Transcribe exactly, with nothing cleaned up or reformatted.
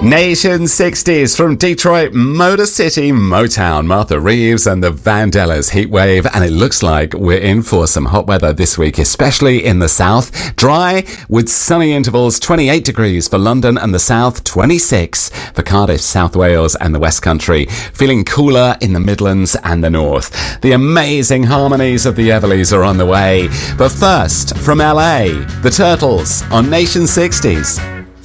Nation sixties from Detroit, Motor City, Motown, Martha Reeves and the Vandellas Heatwave. And it looks like we're in for some hot weather this week, especially in the south. Dry with sunny intervals, twenty-eight degrees for London and the south, twenty-six for Cardiff, South Wales and the West Country. Feeling cooler in the Midlands and the north. The amazing harmonies of the Everleys are on the way. But first, from L A, the Turtles on Nation sixties.